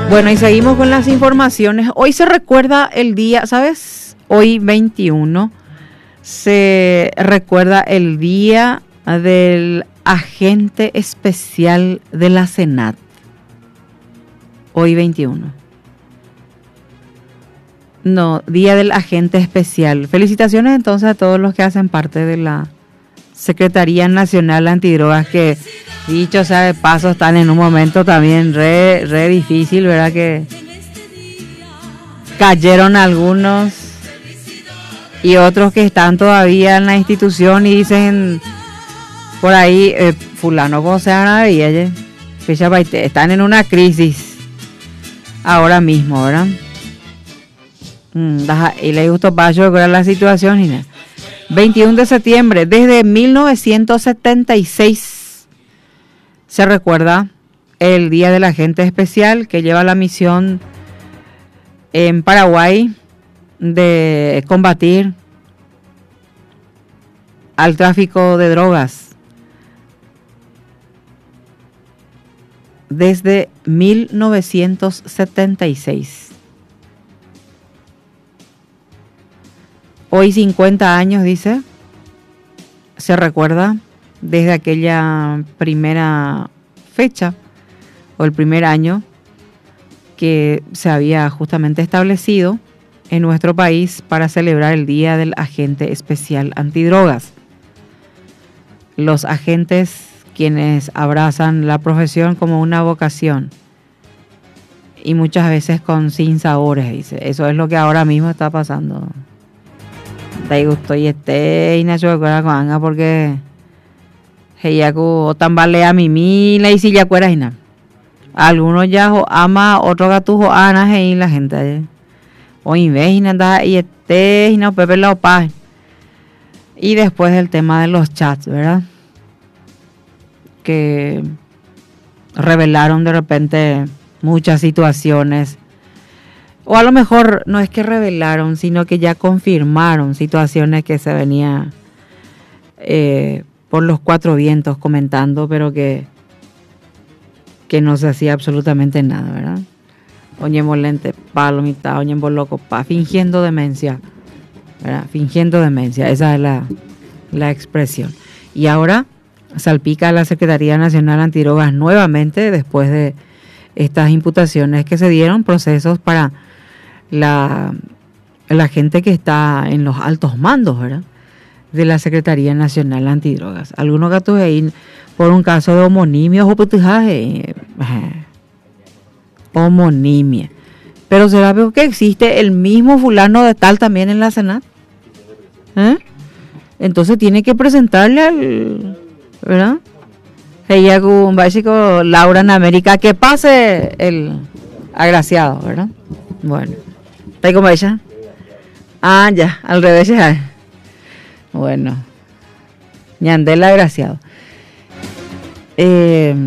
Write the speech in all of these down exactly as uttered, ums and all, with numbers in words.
Bueno, y seguimos con las informaciones. Hoy se recuerda el día, ¿sabes? Hoy veintiuno se recuerda el día del agente especial de la Senat. Hoy veintiuno. No, día del agente especial. Felicitaciones entonces a todos los que hacen parte de la Secretaría Nacional Antidrogas, que dicho sea de paso están en un momento también re, re difícil, ¿verdad? Que cayeron algunos y otros que están todavía en la institución y dicen por ahí, eh, fulano como se llama, están en una crisis ahora mismo, ¿verdad? Y le gustó paso de la situación. Y veintiuno de septiembre, desde mil novecientos setenta y seis se recuerda el Día del Agente Especial, que lleva la misión en Paraguay de combatir al tráfico de drogas. Desde mil novecientos setenta y seis. Hoy cincuenta años, dice, se recuerda desde aquella primera fecha o el primer año que se había justamente establecido en nuestro país para celebrar el Día del Agente Especial Antidrogas. Los agentes, quienes abrazan la profesión como una vocación y muchas veces con sinsabores, dice. Eso es lo que ahora mismo está pasando. Te gusto y este y Nacho de Cuera con Anga porque ella o tambalea mimila y si ya cuera y nada. Algunos ya ama otro gatujo ana y la gente o inves y nada y este y no Pepe la opa. Y después el tema de los chats, ¿verdad? Que revelaron de repente muchas situaciones. O a lo mejor no es que revelaron, sino que ya confirmaron situaciones que se venía eh, por los cuatro vientos comentando, pero que, que no se hacía absolutamente nada, ¿verdad? Oye, molente, palo, mitad, oye, loco, pa, fingiendo demencia, ¿verdad? Fingiendo demencia, esa es la, la expresión. Y ahora salpica a la Secretaría Nacional Antidrogas nuevamente después de estas imputaciones que se dieron, procesos para La, la gente que está en los altos mandos, ¿verdad? De la Secretaría Nacional Antidrogas. Algunos gatos ahí por un caso de homonimia o putujaje. Homonimia. Pero ¿será que existe el mismo fulano de tal también en la Senat? ¿Eh? Entonces tiene que presentarle al, ¿verdad? Ella con un básico Laura en América, que pase el agraciado, ¿verdad? Bueno. ¿Está como ella? Ah, ya, al revés ya. Bueno. Ñandel agraciado. Eh,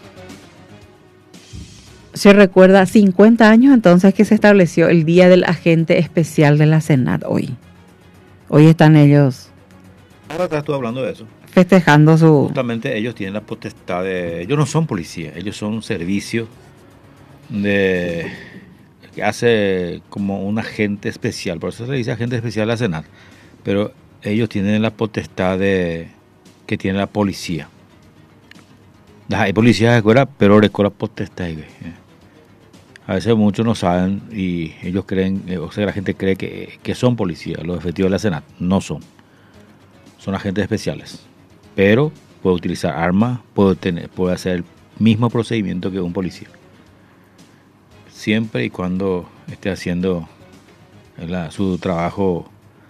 se recuerda cincuenta años entonces que se estableció el Día del Agente Especial de la Senat hoy. Hoy están ellos. Ahora estás tú hablando de eso. Festejando su... Justamente ellos tienen la potestad de... Ellos no son policías, ellos son servicios de... que hace como un agente especial, por eso se le dice agente especial a la Senat, pero ellos tienen la potestad de que tiene la policía. Hay policías de escuela, pero de escuela potestad. A veces muchos no saben y ellos creen, o sea, la gente cree que, que son policías, los efectivos de la Senat. No son. Son agentes especiales, pero puede utilizar armas, puede, tener, puede hacer el mismo procedimiento que un policía. Siempre y cuando esté haciendo la, su trabajo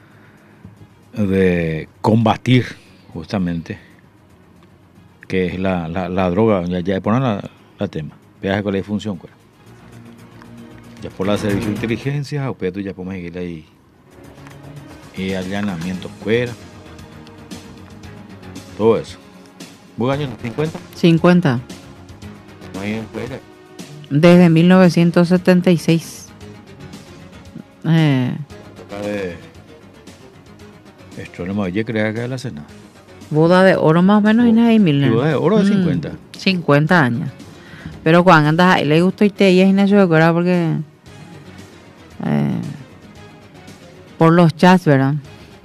de combatir justamente, que es la, la, la droga, ya, ya ponen la, la tema, peaje con la función, pues. Ya por la servicio de inteligencia, o tú ya podemos ir ahí y allanamiento fuera, todo eso. ¿Vos años cincuenta? cincuenta. No hay fuera. Desde mil novecientos setenta y seis. Eh. Esto no me oye, crea que es la Senat. Boda de oro más o menos, y nada, mil. Boda de oro de cincuenta. cincuenta años. Pero cuando andas ahí le gustó y te y es Ignacio de Cora porque eh, por los chats, ¿verdad?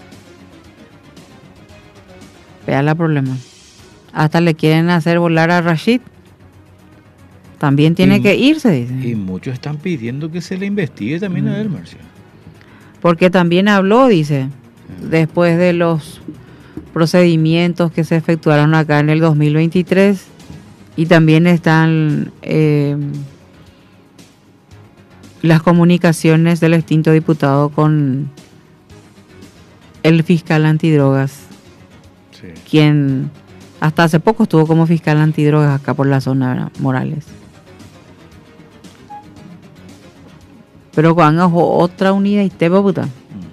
Vea la problema. Hasta le quieren hacer volar a Rashid. También tiene y, que irse, dice. Y muchos están pidiendo que se le investigue también mm. a él, Marcia. Porque también habló, dice, sí. después de los procedimientos que se efectuaron acá en el dos mil veintitrés y también están eh, las comunicaciones del extinto diputado con el fiscal antidrogas, sí. quien hasta hace poco estuvo como fiscal antidrogas acá por la zona, ¿verdad? Morales. Pero cuando otra unidad y te puta.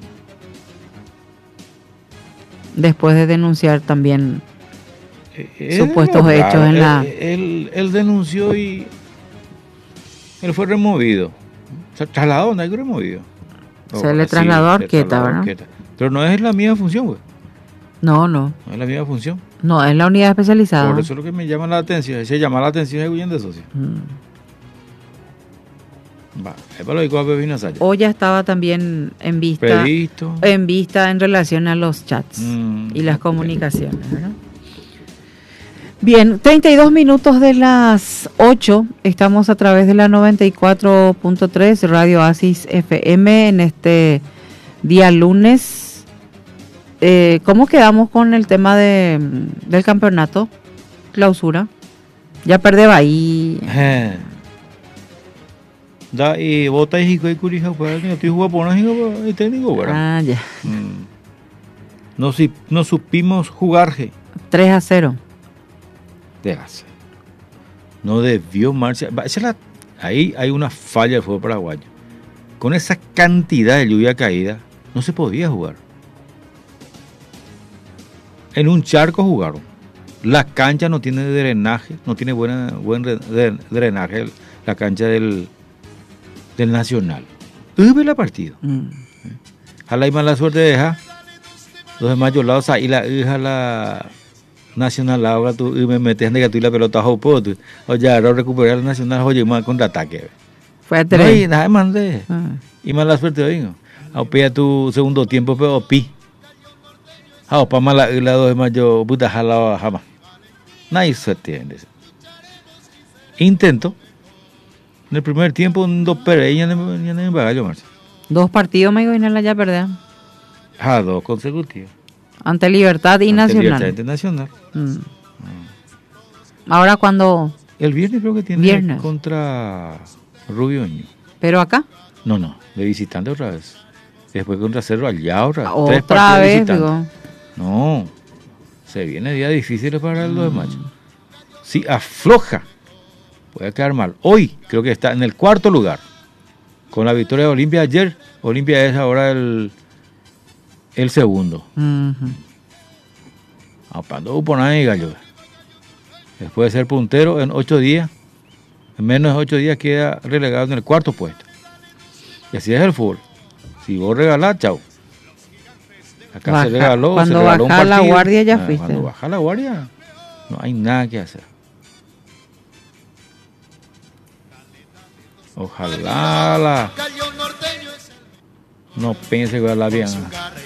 Después de denunciar también eh, supuestos no, hechos en él, la... Él, él denunció y él fue removido. Se trasladó, no hay removido. No, se le trasladó a Orqueta, ¿verdad? Orqueta. Pero no es la misma función, güey. No, no. No es la misma función. No, es la unidad especializada. Por eso es lo que me llama la atención. Se llama la atención de huyendo de socio. Mm. Va, o ya estaba también en vista Previsto. en vista en relación a los chats mm, y las comunicaciones, ¿verdad? Bien, treinta y dos minutos de las ocho, estamos a través de la noventa y cuatro punto tres Radio Oasis F M en este día lunes. Eh, ¿Cómo quedamos con el tema de, del campeonato? Clausura. Ya perdeba ahí. Eh. Da y bota y hijo y curija pues no estoy jugando por no técnico, ¿verdad? Ah, ya. Mm. No si no supimos jugar. tres a cero. De hacer. No debió marchar. Ahí hay una falla del fútbol paraguayo. Con esa cantidad de lluvia caída no se podía jugar. En un charco jugaron. La cancha no tiene drenaje, no tiene buena buen drenaje la cancha del del Nacional. Hube la partido. Mm. Jala y mala suerte deja. Los demás yo lados ahí la hija la Nacional ahora tú me metes de que tú la pelota jopo tú. Oye, ahora recuperar la Nacional oye más contraataque. Fue a tres. No, nada más de. Ah. Y mala suerte hoy. Aupea tu segundo tiempo pero pi. Ah, para mala la dos demás yo puta jala jamás. Nadie se entiende. Intento. En el primer tiempo, dos pereñas en el bagallo, Marcia. Dos partidos me iban a la ya perder. Ah, dos consecutivos. Ante Libertad y Ante Nacional. Libertad Internacional. Mm. Mm. Ahora cuando... El viernes creo que tiene viernes. Contra Rubioño. ¿Pero acá? No, no, de visitante otra vez. Después contra Cerro Allá otra, otra vez. Digo. No, se viene días difíciles para el dos de mayo. Si afloja, puede quedar mal. Hoy creo que está en el cuarto lugar. Con la victoria de Olimpia ayer, Olimpia es ahora el, el segundo. Uh-huh. Apando Uponay y Gallo. Después de ser puntero en ocho días, en menos de ocho días queda relegado en el cuarto puesto. Y así es el fútbol. Si vos regalás, chao. Acá baja, se regaló, cuando se regaló baja un partido. La guardia ya ah, fuiste. Cuando baja la guardia, no hay nada que hacer. Ojalá la... no piense que va la bien.